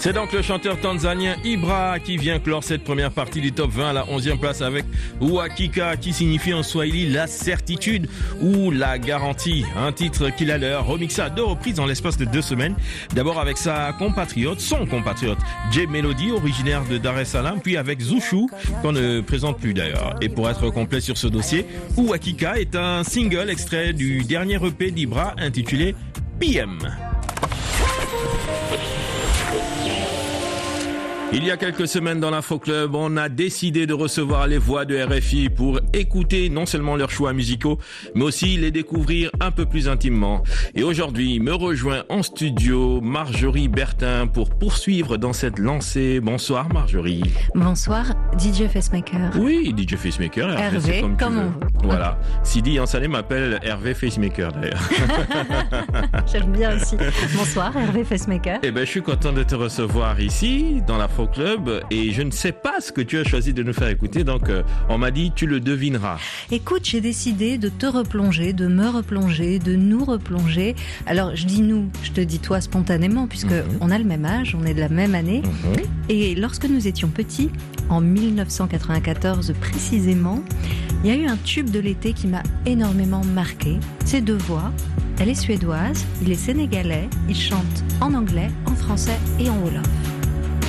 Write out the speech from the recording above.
C'est donc le chanteur tanzanien Ibra qui vient clore cette première partie du top 20 à la 11e place avec Uhakika qui signifie en swahili la certitude ou la garantie. Un titre qu'il a l'air remixé à 2 reprises dans l'espace de 2 semaines. D'abord avec son compatriote Jay Melody, originaire de Dar es Salaam, puis avec Zushu qu'on ne présente plus d'ailleurs. Et pour être complet sur ce dossier, Uhakika est un single extrait du dernier EP d'Ibra intitulé PM. Il y a quelques semaines dans l'Afro Club, on a décidé de recevoir les voix de RFI pour écouter non seulement leurs choix musicaux, mais aussi les découvrir un peu plus intimement. Et aujourd'hui, me rejoint en studio Marjorie Bertin pour poursuivre dans cette lancée. Bonsoir Marjorie. Bonsoir DJ Facemaker. Oui, DJ Facemaker. Hervé, comme on veut. Voilà. Sidi en Salé m'appelle Hervé Facemaker d'ailleurs. J'aime bien aussi. Bonsoir Hervé Facemaker. Eh ben, je suis content de te recevoir ici dans l'Afro Club et je ne sais pas ce que tu as choisi de nous faire écouter, donc on m'a dit tu le devineras. Écoute, j'ai décidé de te replonger, de me replonger, de nous replonger. Alors je dis nous, je te dis toi spontanément puisque on a le même âge, on est de la même année. Et lorsque nous étions petits, en 1994 précisément, il y a eu un tube de l'été qui m'a énormément marqué. C'est deux voix. Elle est suédoise, il est sénégalais, il chante en anglais, en français et en wolof.